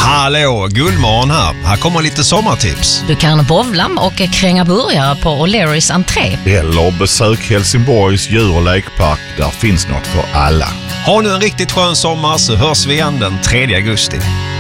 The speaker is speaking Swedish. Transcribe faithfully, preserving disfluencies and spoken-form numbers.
Hallå, Gullmorgon här. Här kommer lite sommartips. Du kan bowla och kränga burgare på O'Learys entré. Eller besök Helsingborgs djur- och lekpark. Där finns något för alla. Ha nu en riktigt skön sommar så hörs vi igen den tredje augusti.